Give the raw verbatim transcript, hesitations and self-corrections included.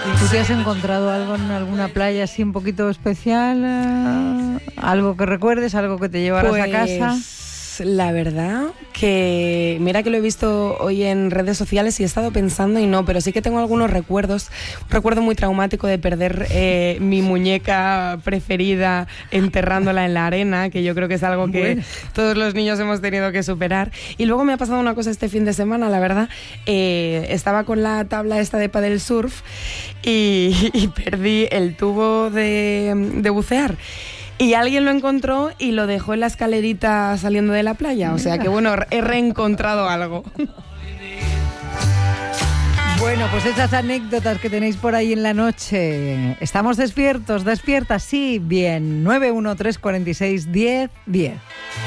¿Tú te has encontrado algo en alguna playa así un poquito especial? Eh, ¿Algo que recuerdes? ¿Algo que te llevaras pues, a casa? La verdad que mira que lo he visto hoy en redes sociales y he estado pensando y no, pero sí que tengo algunos recuerdos. Un recuerdo muy traumático de perder eh, mi muñeca preferida enterrándola en la arena, que yo creo que es algo que bueno. todos los niños hemos tenido que superar. Y luego me ha pasado una cosa este fin de semana, la verdad. Eh, estaba con la tabla esta de paddle surf y, y perdí el tubo de, de bucear. Y alguien lo encontró y lo dejó en la escalerita saliendo de la playa. O sea que, bueno, he reencontrado algo. Bueno, pues esas anécdotas que tenéis por ahí en la noche. ¿Estamos despiertos? ¿Despiertas? Sí, bien. nueve uno tres cuatro seis diez diez.